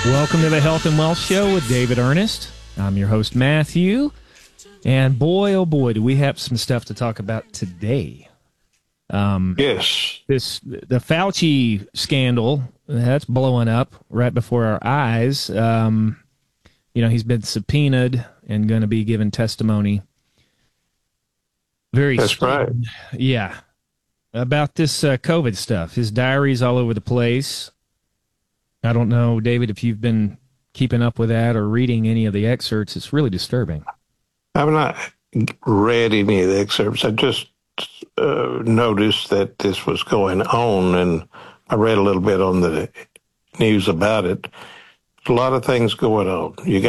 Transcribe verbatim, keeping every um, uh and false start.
Welcome to the Health and Wealth Show with David Ernest. I'm your host, Matthew. And boy, oh boy, do we have some stuff to talk about today. Um, yes. This the Fauci scandal, that's blowing up right before our eyes. Um, you know, he's been subpoenaed and going to be given testimony. Very That's soon. right. Yeah. About this uh, COVID stuff. His diary's all over the place. I don't know, David, if you've been keeping up with that or reading any of the excerpts. It's really disturbing. I've not read any of the excerpts. I just uh, noticed that this was going on, and I read a little bit on the news about it. A lot of things going on. You got